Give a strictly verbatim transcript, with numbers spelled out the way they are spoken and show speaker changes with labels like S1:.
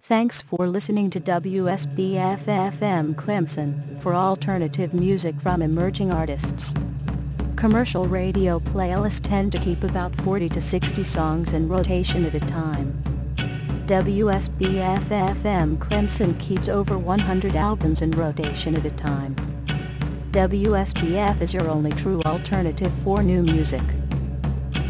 S1: Thanks for listening to W S B F F M Clemson for alternative music from emerging artists. Commercial radio playlists tend to keep about forty to sixty songs in rotation at a time. W S B F F M Clemson keeps over one hundred albums in rotation at a time. W S B F is your only true alternative for new music.